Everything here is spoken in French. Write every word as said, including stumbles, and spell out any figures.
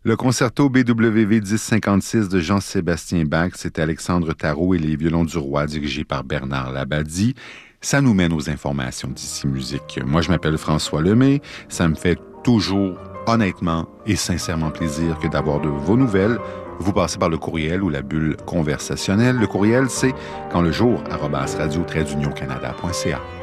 Le concerto B W V dix cinquante-six de Jean-Sébastien Bach, c'était Alexandre Tarot et les violons du roi, dirigé par Bernard Labadie. Ça nous mène aux informations d'Ici Musique. Moi, je m'appelle François Lemay. Ça me fait toujours, honnêtement et sincèrement plaisir que d'avoir de vos nouvelles. Vous passez par le courriel ou la bulle conversationnelle. Le courriel, c'est quand le jour, arobase radio-canada point c a.